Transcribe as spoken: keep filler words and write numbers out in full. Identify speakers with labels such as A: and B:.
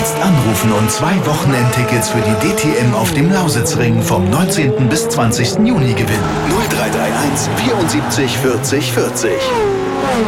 A: Jetzt anrufen und zwei Wochenendtickets für die D T M auf dem Lausitzring vom neunzehnten bis zwanzigsten Juni gewinnen. null drei drei eins vierundsiebzig vierzig vierzig.